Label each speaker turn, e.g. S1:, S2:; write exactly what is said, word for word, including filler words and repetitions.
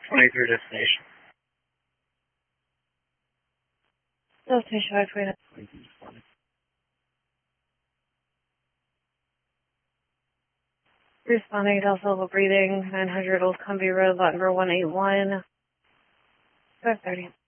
S1: twenty-three destination.
S2: Destination five twenty-nine. Responding to Silva breathing, nine hundred Old Cumbie Road, lot number one eight one. five thirty.